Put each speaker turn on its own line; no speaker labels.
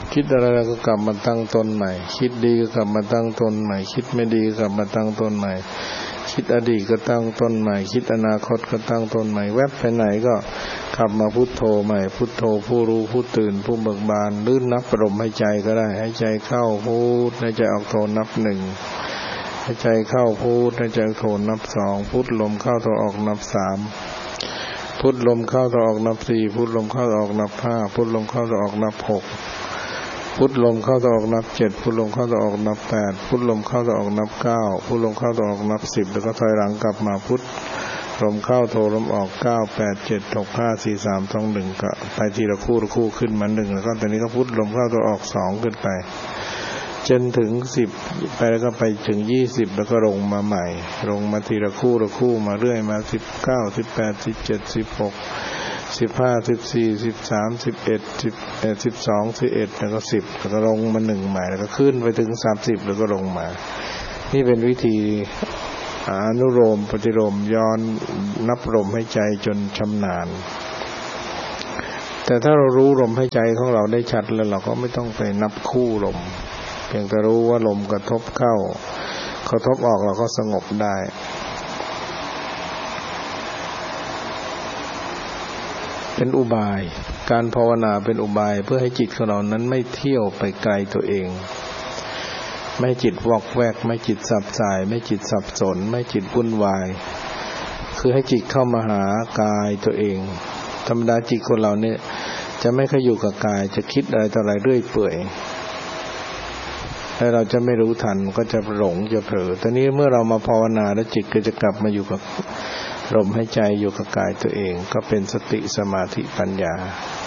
คิดอะไรแล้วก็กลับมาตั้งต้นใหม่คิดดีก็กลับมาตั้งต้นใหม่คิดไม่ดีก็กลับมาตั้งต้นใหม่คิดอดีตก็ตั้งต้นใหม่คิดอนาคตก็ตั้งต้นใหม่แวบไปไหนก็กลับมาพุทโธใหม่พุทโธผู้รู้ผู้ตื่นผู้เบิกบานหรือนับลมหายใจก็ได้หายใจเข้าพุทหายใจออกโทนับ1หายใจเข้าพุทหายใจออกโทนับ2พุทลมเข้าโทออกนับ3พุทลมเข้าโทออกนับ4พุทลมเข้าออกนับ5พุทลมเข้าโทออกนับ6พุทลมเข้าโทออกนับ7พุทลมเข้าโทออกนับ8พุทลมเข้าโทออกนับ9พุทลมเข้าโทออกนับ10แล้วก็ถอยหลังกลับมาพุทลมเข้าโทลมออก9 8 7 6 5 4 3 2 1ก็ไปทีละคู่ขึ้นมา1แล้วก็ตอนนี้ก็พุทลมเข้าโทออก2ขึ้นไปจนถึง10ไปแล้วก็ไปถึง20แล้วก็ลงมาใหม่ลงมาทีละคู่มาเรื่อยมา19 18 17 16 15 14 13 11 12 11แล้วก็10แล้วก็ลงมา1ใหม่แล้วก็ขึ้นไปถึง30แล้วก็ลงมานี่เป็นวิธีอนุโลมปฏิโลมย้อนนับลมหายใจจนชำนาญแต่ถ้าเรารู้ลมหายใจของเราได้ชัดแล้วเราก็ไม่ต้องไปนับคู่ลมเพียงแต่รู้ว่าลมกระทบเข้ากระทบออกเราก็สงบได้เป็นอุบายการภาวนาเป็นอุบายเพื่อให้จิตของเรานั้นไม่เที่ยวไปไกลตัวเองไม่จิตวอกแวกไม่จิตสับสายไม่จิตสับสนไม่จิตวุ่นวายคือให้จิตเข้ามาหากายตัวเองธรรมดาจิตคนเราเนี่ยจะไม่ค่อยอยู่กับกายจะคิดอะไรต่ออะไรเรื่อยเปื่อยแล้วเราจะไม่รู้ทันก็จะหลงจะเผลอแต่นี้เมื่อเรามาภาวนาแล้วจิตก็จะกลับมาอยู่กับลมหายใจอยู่กับกายตัวเองก็เป็นสติสมาธิปัญญา